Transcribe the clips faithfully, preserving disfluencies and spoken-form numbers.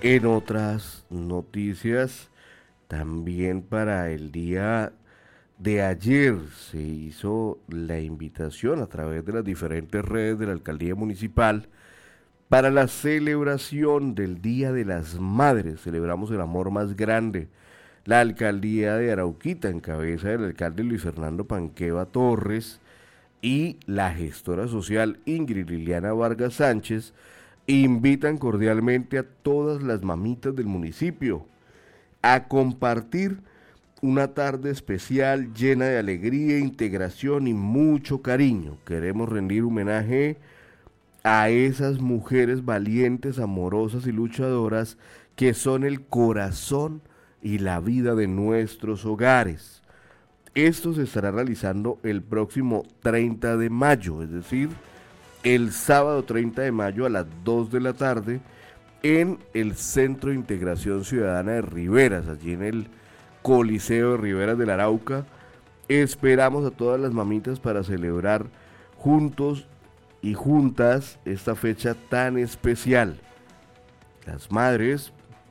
En otras noticias, también para el día de ayer se hizo la invitación a través de las diferentes redes de la alcaldía municipal para la celebración del Día de las Madres. Celebramos el amor más grande. La alcaldía de Arauquita, en cabeza del alcalde Luis Fernando Panqueva Torres, y la gestora social Ingrid Liliana Vargas Sánchez, invitan cordialmente a todas las mamitas del municipio a compartir una tarde especial llena de alegría, integración y mucho cariño. Queremos rendir homenaje a esas mujeres valientes, amorosas y luchadoras que son el corazón y la vida de nuestros hogares. Esto se estará realizando el próximo treinta de mayo, es decir, el sábado treinta de mayo a las dos de la tarde en el Centro de Integración Ciudadana de Riberas, allí en el Coliseo de Riberas del Arauca. Esperamos a todas las mamitas para celebrar juntos y juntas esta fecha tan especial. Las madres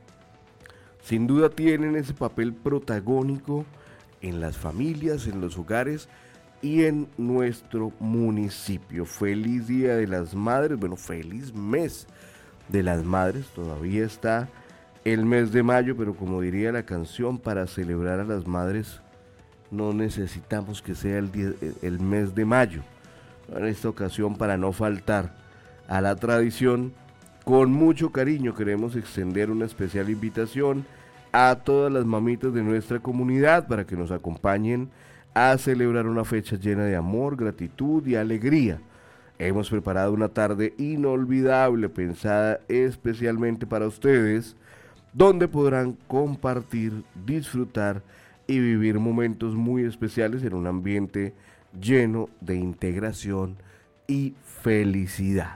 sin duda tienen ese papel protagónico en las familias, en los hogares y en nuestro municipio. Feliz Día de las Madres, bueno, feliz mes de las Madres. Todavía está el mes de mayo, pero como diría la canción, para celebrar a las madres no necesitamos que sea el, día, el mes de mayo. En esta ocasión, para no faltar a la tradición, con mucho cariño queremos extender una especial invitación a todas las mamitas de nuestra comunidad para que nos acompañen a celebrar una fecha llena de amor, gratitud y alegría. Hemos preparado una tarde inolvidable pensada especialmente para ustedes, donde podrán compartir, disfrutar y vivir momentos muy especiales en un ambiente lleno de integración y felicidad.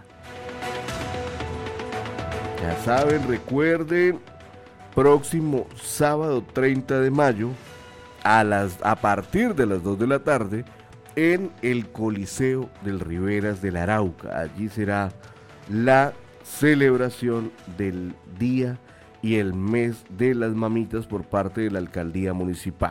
Ya saben, recuerden, próximo sábado treinta de mayo, a, las, a partir de las dos de la tarde, en el Coliseo del Riberas del Arauca. Allí será la celebración del día y el mes de las mamitas por parte de la alcaldía municipal.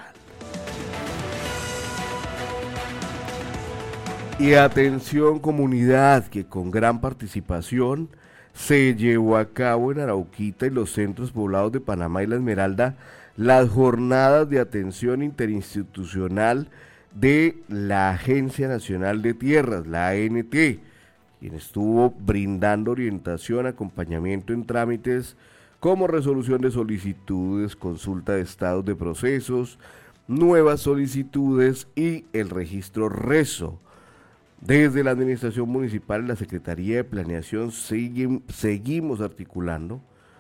Y atención comunidad, que con gran participación se llevó a cabo en Arauquita y los centros poblados de Panamá y La Esmeralda las jornadas de atención interinstitucional de la Agencia Nacional de Tierras, la A N T, quien estuvo brindando orientación, acompañamiento en trámites como resolución de solicitudes, consulta de estados de procesos, nuevas solicitudes y el registro RESO. Desde la Administración Municipal y la Secretaría de Planeación siguen, seguimos articulando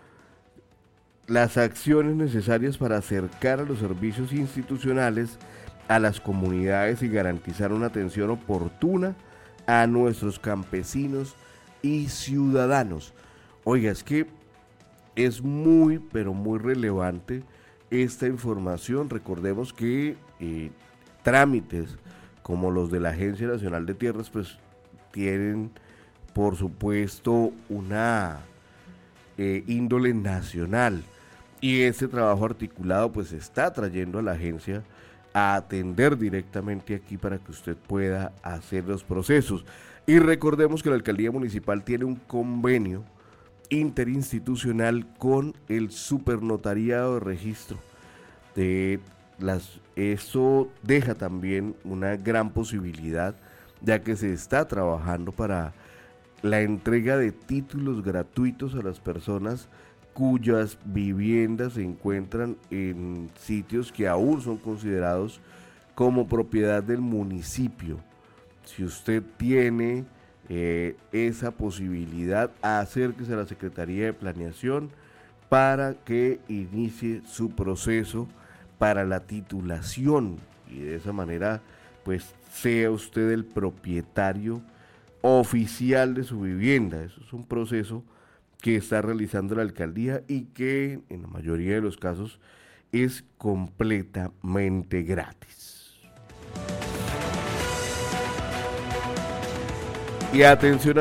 las acciones necesarias para acercar a los servicios institucionales a las comunidades y garantizar una atención oportuna a nuestros campesinos y ciudadanos. Oiga, es que es muy, pero muy relevante esta información. Recordemos que eh, trámites como los de la Agencia Nacional de Tierras, pues tienen, por supuesto, una eh, índole nacional, y este trabajo articulado pues está trayendo a la agencia a atender directamente aquí para que usted pueda hacer los procesos. Y recordemos que la alcaldía municipal tiene un convenio interinstitucional con el supernotariado de registro de las, eso deja también una gran posibilidad, ya que se está trabajando para la entrega de títulos gratuitos a las personas cuyas viviendas se encuentran en sitios que aún son considerados como propiedad del municipio. Si usted tiene eh, esa posibilidad, acérquese a la Secretaría de Planeación para que inicie su proceso para la titulación y de esa manera pues sea usted el propietario oficial de su vivienda. Eso es un proceso que está realizando la alcaldía y que en la mayoría de los casos es completamente gratis. Y atención